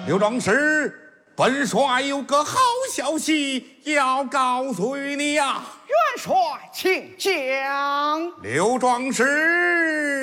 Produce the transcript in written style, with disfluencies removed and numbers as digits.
刘壮士，本帅有个好消息要告诉你呀！ 元帅，请讲。 刘壮士。